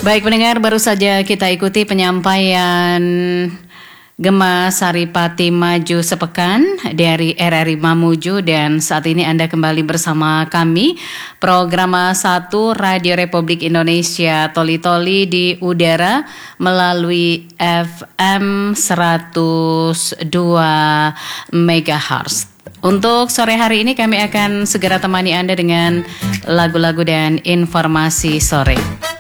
Baik pendengar, baru saja kita ikuti penyampaian Gema Saripati Maju Sepekan dari RRI Mamuju, dan saat ini Anda kembali bersama kami program 1 Radio Republik Indonesia Toli Toli di udara melalui FM 102 MHz. Untuk sore hari ini kami akan segera temani Anda dengan lagu-lagu dan informasi sore.